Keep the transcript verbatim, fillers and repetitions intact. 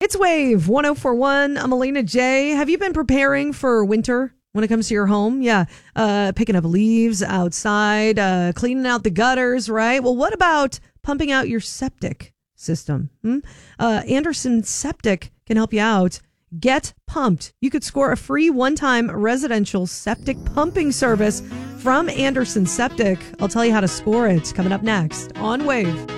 It's Wave one oh four point one. I'm Alina J. Have you been preparing for winter when it comes to your home? Yeah. Uh, picking up leaves outside, uh, cleaning out the gutters, right? Well, what about pumping out your septic system? Hmm? Uh, Anderson Septic can help you out. Get pumped. You could score a free one-time residential septic pumping service from Anderson Septic. I'll tell you how to score it coming up next on Wave.